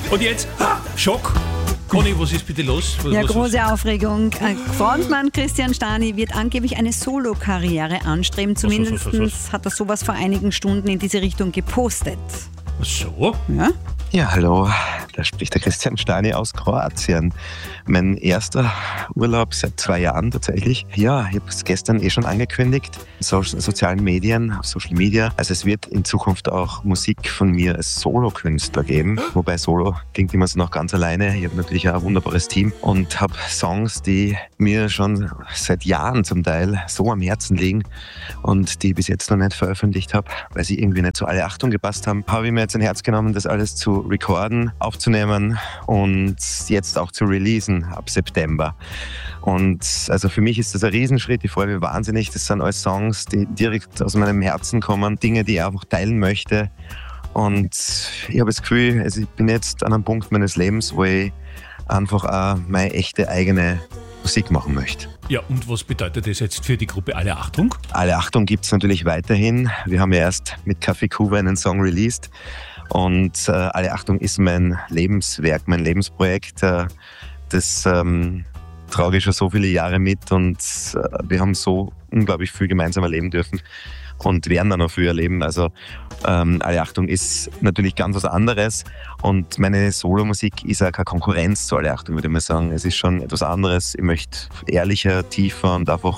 Und jetzt, Schock. Conny, was ist bitte los? Große Aufregung. Frontmann Christian Stani wird angeblich eine Solo-Karriere anstreben. Zumindest hat er sowas vor einigen Stunden in diese Richtung gepostet. So? Ja? Ja, hallo, da spricht der Christian Stani aus Kroatien. Mein erster Urlaub seit 2 Jahren tatsächlich. Ja, ich habe es gestern schon angekündigt, sozialen Medien, auf Social Media. Also es wird in Zukunft auch Musik von mir als Solokünstler geben. Wobei Solo klingt immer so noch ganz alleine. Ich habe natürlich auch ein wunderbares Team und habe Songs, die mir schon seit Jahren zum Teil so am Herzen liegen und die ich bis jetzt noch nicht veröffentlicht habe, weil sie irgendwie nicht zu alle Achtung gepasst haben. Habe ich mir jetzt ein Herz genommen, das alles zu recorden, aufzunehmen und jetzt auch zu releasen ab September. Und also für mich ist das ein Riesenschritt. Ich freue mich wahnsinnig. Das sind alles Songs, die direkt aus meinem Herzen kommen, Dinge, die ich einfach teilen möchte. Und ich habe das Gefühl, also ich bin jetzt an einem Punkt meines Lebens, wo ich einfach auch meine echte eigene Musik machen möchte. Ja, und was bedeutet das jetzt für die Gruppe Alle Achtung? Alle Achtung gibt es natürlich weiterhin. Wir haben ja erst mit Kaffee Kuba einen Song released. Und Alle Achtung ist mein Lebenswerk, mein Lebensprojekt. Das trage ich schon so viele Jahre mit und wir haben so unglaublich viel gemeinsam erleben dürfen und werden dann noch viel erleben. Also Alle Achtung ist natürlich ganz was anderes und meine Solomusik ist auch keine Konkurrenz zu Alle Achtung, würde ich mal sagen. Es ist schon etwas anderes. Ich möchte ehrlicher, tiefer und einfach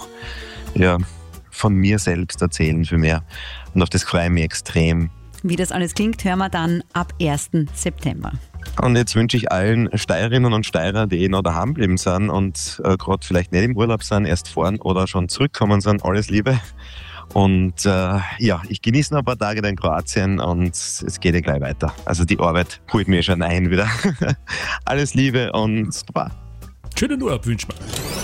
von mir selbst erzählen viel mehr. Und auf das freue ich mich extrem. Wie das alles klingt, hören wir dann ab 1. September. Und jetzt wünsche ich allen Steirerinnen und Steirer, die noch daheim geblieben sind und gerade vielleicht nicht im Urlaub sind, erst fahren oder schon zurückkommen sind, alles Liebe. Und ich genieße noch ein paar Tage in Kroatien und es geht ja gleich weiter. Also die Arbeit holt mir schon ein wieder. Alles Liebe und Baba. Schönen Urlaub wünschen wir.